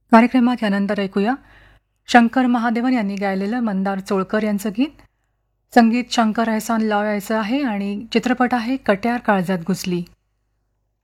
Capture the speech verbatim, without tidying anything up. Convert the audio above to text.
कार्यक्रमात यानंतर ऐकूया शंकर महादेवन यांनी गायलेलं मंदार चोळकर यांचं गीत. संगीत शंकर एहसान लॉ याचं आहे आणि चित्रपट आहे कट्यार काळजात घुसली.